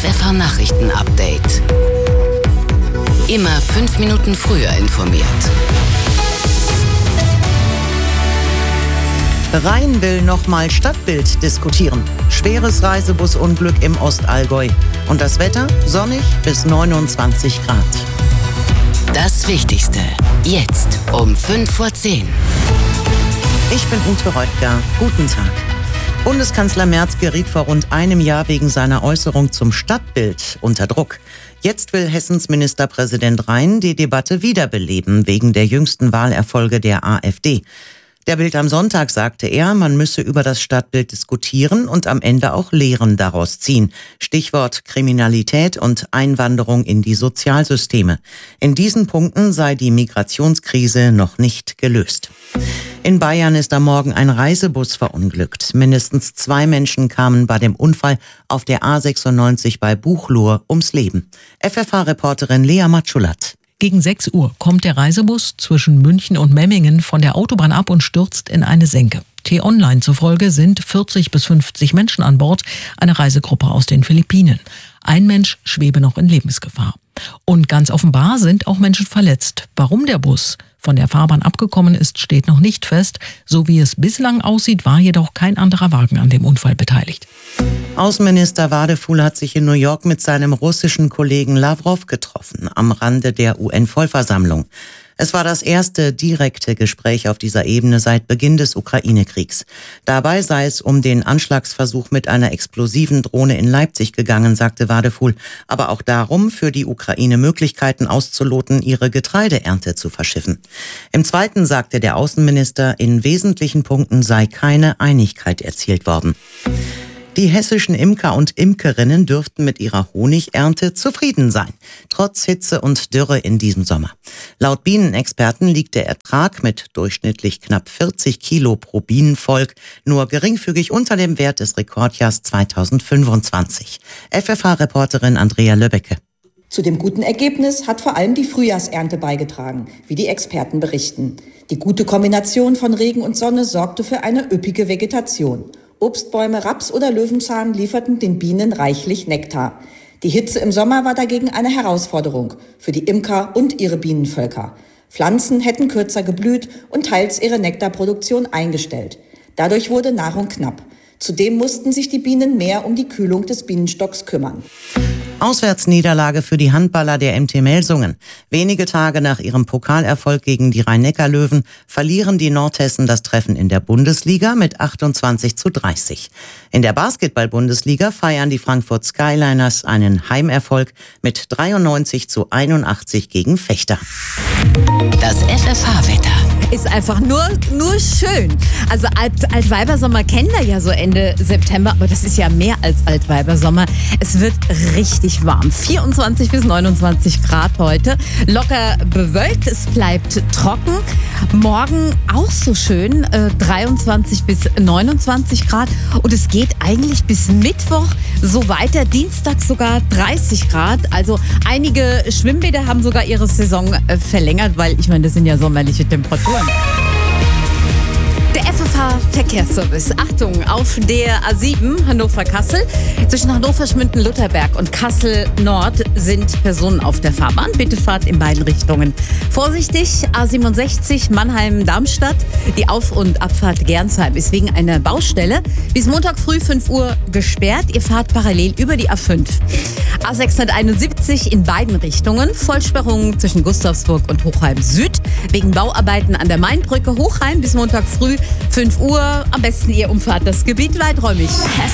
FFH Nachrichten Update. Immer 5 Minuten früher informiert. Rhein will nochmal Stadtbild diskutieren. Schweres Reisebusunglück im Ostallgäu. Und das Wetter sonnig bis 29 Grad. Das Wichtigste jetzt um 5:10 Uhr. Ich bin Ute Reutger. Guten Tag. Bundeskanzler Merz geriet vor rund einem Jahr wegen seiner Äußerung zum Stadtbild unter Druck. Jetzt will Hessens Ministerpräsident Rhein die Debatte wiederbeleben wegen der jüngsten Wahlerfolge der AfD. Der Bild am Sonntag sagte er, man müsse über das Stadtbild diskutieren und am Ende auch Lehren daraus ziehen. Stichwort Kriminalität und Einwanderung in die Sozialsysteme. In diesen Punkten sei die Migrationskrise noch nicht gelöst. In Bayern ist am Morgen ein Reisebus verunglückt. Mindestens 2 Menschen kamen bei dem Unfall auf der A96 bei Buchloe ums Leben. FFH-Reporterin Lea Matschulat. Gegen 6 Uhr kommt der Reisebus zwischen München und Memmingen von der Autobahn ab und stürzt in eine Senke. T-Online zufolge sind 40 bis 50 Menschen an Bord, eine Reisegruppe aus den Philippinen. Ein Mensch schwebe noch in Lebensgefahr. Und ganz offenbar sind auch Menschen verletzt. Warum der Bus von der Fahrbahn abgekommen ist, steht noch nicht fest. So wie es bislang aussieht, war jedoch kein anderer Wagen an dem Unfall beteiligt. Außenminister Vadeful hat sich in New York mit seinem russischen Kollegen Lawrow getroffen, am Rande der UN-Vollversammlung. Es war das erste direkte Gespräch auf dieser Ebene seit Beginn des Ukraine-Kriegs. Dabei sei es um den Anschlagsversuch mit einer explosiven Drohne in Leipzig gegangen, sagte Vadeful, aber auch darum, für die Ukraine Möglichkeiten auszuloten, ihre Getreideernte zu verschiffen. Im Zweiten sagte der Außenminister, in wesentlichen Punkten sei keine Einigkeit erzielt worden. Die hessischen Imker und Imkerinnen dürften mit ihrer Honigernte zufrieden sein, trotz Hitze und Dürre in diesem Sommer. Laut Bienenexperten liegt der Ertrag mit durchschnittlich knapp 40 Kilo pro Bienenvolk nur geringfügig unter dem Wert des Rekordjahrs 2025. FFH-Reporterin Andrea Löbbecke. Zu dem guten Ergebnis hat vor allem die Frühjahrsernte beigetragen, wie die Experten berichten. Die gute Kombination von Regen und Sonne sorgte für eine üppige Vegetation. Obstbäume, Raps oder Löwenzahn lieferten den Bienen reichlich Nektar. Die Hitze im Sommer war dagegen eine Herausforderung für die Imker und ihre Bienenvölker. Pflanzen hätten kürzer geblüht und teils ihre Nektarproduktion eingestellt. Dadurch wurde Nahrung knapp. Zudem mussten sich die Bienen mehr um die Kühlung des Bienenstocks kümmern. Auswärtsniederlage für die Handballer der MT Melsungen. Wenige Tage nach ihrem Pokalerfolg gegen die Rhein-Neckar-Löwen verlieren die Nordhessen das Treffen in der Bundesliga mit 28:30. In der Basketball-Bundesliga feiern die Frankfurt Skyliners einen Heimerfolg mit 93:81 gegen Vechta. Das FFH-Wetter. Ist einfach nur schön. Also Altweibersommer kennen wir ja so Ende September, aber das ist ja mehr als Altweibersommer. Es wird richtig warm. 24 bis 29 Grad heute. Locker bewölkt, es bleibt trocken. Morgen auch so schön, 23 bis 29 Grad. Und es geht eigentlich bis Mittwoch so weiter. Dienstag sogar 30 Grad. Also einige Schwimmbäder haben sogar ihre Saison verlängert, weil ich meine, das sind ja sommerliche Temperaturen. Der FFH-Verkehrsservice. Achtung, auf der A7 Hannover-Kassel. Zwischen Hannover-Schmünden-Lutherberg und Kassel-Nord sind Personen auf der Fahrbahn. Bitte fahrt in beiden Richtungen vorsichtig. A67 Mannheim-Darmstadt. Die Auf- und Abfahrt Gernsheim ist wegen einer Baustelle bis Montag früh 5 Uhr gesperrt. Ihr fahrt parallel über die A5. A671 in beiden Richtungen. Vollsperrung zwischen Gustavsburg und Hochheim Süd. Wegen Bauarbeiten an der Mainbrücke Hochheim bis Montag früh 5 Uhr. Am besten ihr umfahrt das Gebiet weiträumig.